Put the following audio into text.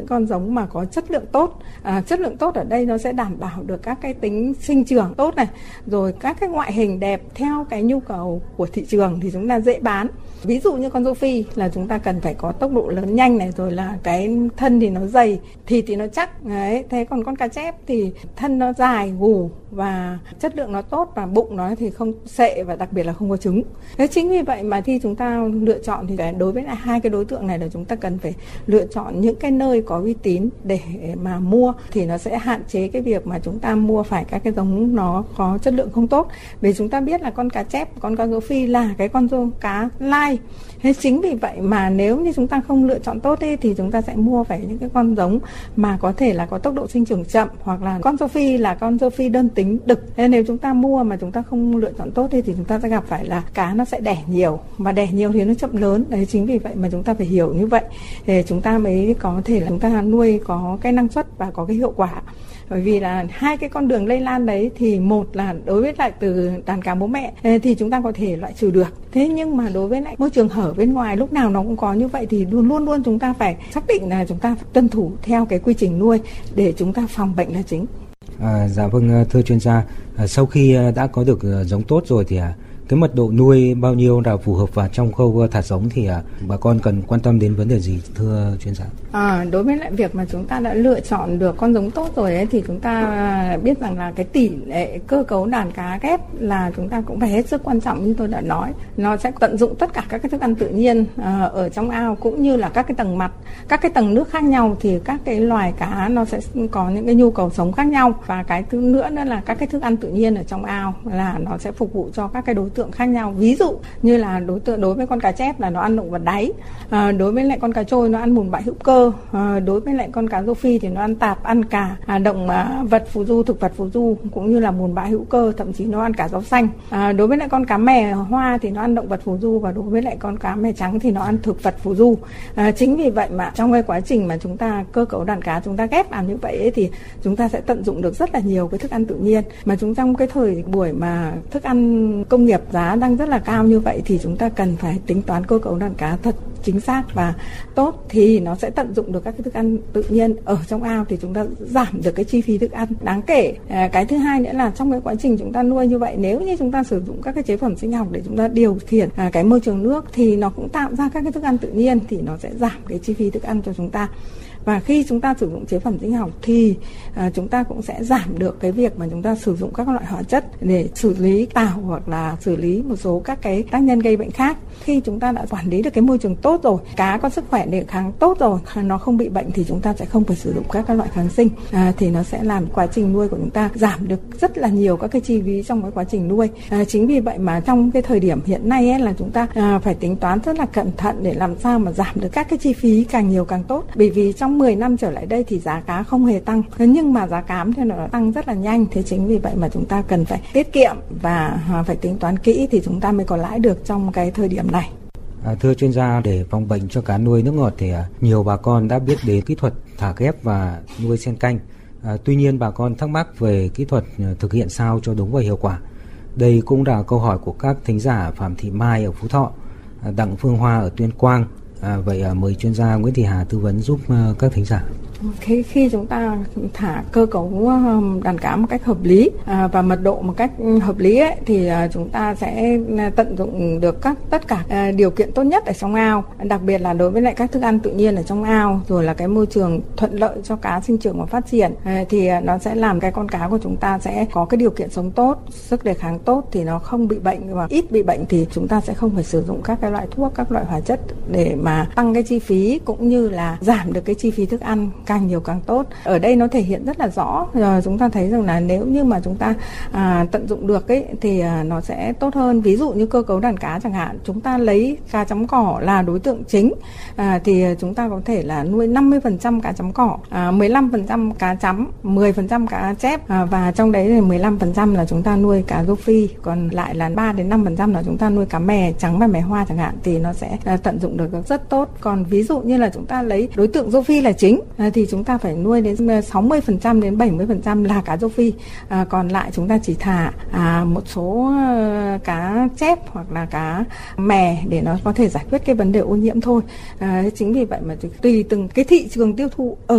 con giống mà có chất lượng tốt. Chất lượng tốt ở đây nó sẽ đảm bảo được các cái tính sinh trưởng tốt này, rồi các cái ngoại hình đẹp theo cái nhu cầu của thị trường thì chúng ta dễ bán. Ví dụ như con rô phi là chúng ta cần phải có tốc độ lớn nhanh này, rồi là cái thân thì nó dày, thịt thì nó chắc đấy. Thế còn con cá chép thì thân nó dài, gù và chất lượng nó tốt, và bụng nó thì không sệ và đặc biệt là không có trứng. Thế chính vì vậy mà khi chúng ta lựa chọn thì đối với lại hai cái đối tượng này là chúng ta cần phải lựa chọn những cái nơi có uy tín để mà mua, thì nó sẽ hạn chế cái việc mà chúng ta mua phải các cái giống nó có chất lượng không tốt. Vì chúng ta biết là con cá chép, con rô phi là cái con cá lai. Thế chính vì vậy mà nếu như chúng ta không lựa chọn tốt thì chúng ta sẽ mua phải những cái con giống mà có thể là có tốc độ sinh trưởng chậm, hoặc là con rô phi là con rô phi đơn tính đực. Thế nếu chúng ta mua mà chúng ta không lựa chọn tốt thì chúng ta sẽ gặp phải là cá nó sẽ đẻ nhiều, và đẻ nhiều thì nó chậm lớn. Đấy, chính vì vậy mà chúng ta phải hiểu như vậy để chúng ta mới có thể là chúng ta nuôi có cái năng suất và có cái hiệu quả. Bởi vì là hai cái con đường lây lan đấy thì một là đối với lại từ đàn cá bố mẹ thì chúng ta có thể loại trừ được. Thế nhưng mà đối với lại môi trường hở bên ngoài lúc nào nó cũng có như vậy thì luôn luôn chúng ta phải xác định là chúng ta phải tuân thủ theo cái quy trình nuôi để chúng ta phòng bệnh là chính. Dạ vâng, thưa chuyên gia, sau khi đã có được giống tốt rồi thì cái mật độ nuôi bao nhiêu là phù hợp, và trong khâu thả giống thì bà con cần quan tâm đến vấn đề gì, thưa chuyên gia? Đối với lại việc mà chúng ta đã lựa chọn được con giống tốt rồi ấy, thì chúng ta biết rằng là cái tỷ lệ cơ cấu đàn cá ghép là chúng ta cũng phải hết sức quan trọng, như tôi đã nói. Nó sẽ tận dụng tất cả các cái thức ăn tự nhiên ở trong ao, cũng như là các cái tầng mặt, các cái tầng nước khác nhau, thì các cái loài cá nó sẽ có những cái nhu cầu sống khác nhau. Và cái thứ nữa là các cái thức ăn tự nhiên ở trong ao là nó sẽ phục vụ cho các cái đối tượng khác nhau. Ví dụ như là đối với con cá chép là nó ăn động vật đáy, đối với lại con cá trôi nó ăn bùn bã hữu cơ, đối với lại con cá rô phi thì nó ăn tạp, ăn cả động vật phù du, thực vật phù du, cũng như là bùn bã hữu cơ, thậm chí nó ăn cả rau xanh. Đối với lại con cá mè hoa thì nó ăn động vật phù du, và đối với lại con cá mè trắng thì nó ăn thực vật phù du. Chính vì vậy mà trong cái quá trình mà chúng ta cơ cấu đàn cá, chúng ta ghép làm như vậy ấy, thì chúng ta sẽ tận dụng được rất là nhiều cái thức ăn tự nhiên. Mà trong cái thời buổi mà thức ăn công nghiệp giá đang rất là cao như vậy thì chúng ta cần phải tính toán cơ cấu đàn cá thật chính xác và tốt, thì nó sẽ tận dụng được các cái thức ăn tự nhiên ở trong ao, thì chúng ta giảm được cái chi phí thức ăn đáng kể. Cái thứ hai nữa là trong cái quá trình chúng ta nuôi như vậy, nếu như chúng ta sử dụng các cái chế phẩm sinh học để chúng ta điều khiển cái môi trường nước thì nó cũng tạo ra các cái thức ăn tự nhiên, thì nó sẽ giảm cái chi phí thức ăn cho chúng ta. Và khi chúng ta sử dụng chế phẩm sinh học thì chúng ta cũng sẽ giảm được cái việc mà chúng ta sử dụng các loại hóa chất để xử lý tảo, hoặc là xử lý một số các cái tác nhân gây bệnh khác. Khi chúng ta đã quản lý được cái môi trường tốt rồi, cá có sức khỏe đề kháng tốt rồi, nó không bị bệnh, thì chúng ta sẽ không phải sử dụng các loại kháng sinh, thì nó sẽ làm quá trình nuôi của chúng ta giảm được rất là nhiều các cái chi phí trong cái quá trình nuôi. Chính vì vậy mà trong cái thời điểm hiện nay ấy, là chúng ta phải tính toán rất là cẩn thận để làm sao mà giảm được các cái chi phí càng nhiều càng tốt. Bởi vì trong 10 năm trở lại đây thì giá cá không hề tăng, nhưng mà giá cám thì nó tăng rất là nhanh. Thế chính vì vậy mà chúng ta cần phải tiết kiệm và phải tính toán kỹ thì chúng ta mới có lãi được trong cái thời điểm này. Thưa chuyên gia, để phòng bệnh cho cá nuôi nước ngọt thì nhiều bà con đã biết đến kỹ thuật thả ghép và nuôi sen canh. Tuy nhiên bà con thắc mắc về kỹ thuật thực hiện sao cho đúng và hiệu quả. Đây cũng là câu hỏi của các thính giả Phạm Thị Mai ở Phú Thọ, Đặng Phương Hoa ở Tuyên Quang. Vậy mời chuyên gia Nguyễn Thị Hà tư vấn giúp các thính giả. Khi chúng ta thả cơ cấu đàn cá một cách hợp lý và mật độ một cách hợp lý ấy, thì chúng ta sẽ tận dụng được tất cả điều kiện tốt nhất ở trong ao, đặc biệt là đối với lại các thức ăn tự nhiên ở trong ao, rồi là cái môi trường thuận lợi cho cá sinh trưởng và phát triển, thì nó sẽ làm cái con cá của chúng ta sẽ có cái điều kiện sống tốt, sức đề kháng tốt, thì nó không bị bệnh, và ít bị bệnh thì chúng ta sẽ không phải sử dụng các cái loại thuốc, các loại hóa chất để mà tăng cái chi phí, cũng như là giảm được cái chi phí thức ăn càng nhiều càng tốt. Ở đây nó thể hiện rất là rõ, chúng ta thấy rằng là nếu như mà chúng ta tận dụng được ấy thì nó sẽ tốt hơn. Ví dụ như cơ cấu đàn cá chẳng hạn, chúng ta lấy cá chấm cỏ là đối tượng chính, thì chúng ta có thể là nuôi 50% cá chấm cỏ, 15% cá chấm, 10% cá chép, và trong đấy thì 15% là chúng ta nuôi cá rô phi, còn lại là 3-5% là chúng ta nuôi cá mè trắng và mè hoa chẳng hạn, thì nó sẽ tận dụng được rất tốt. Còn ví dụ như là chúng ta lấy đối tượng rô phi là chính, thì chúng ta phải nuôi đến 60% đến 70% là cá rô phi, còn lại chúng ta chỉ thả một số cá chép hoặc là cá mè để nó có thể giải quyết cái vấn đề ô nhiễm thôi. Chính vì vậy mà tùy từng cái thị trường tiêu thụ ở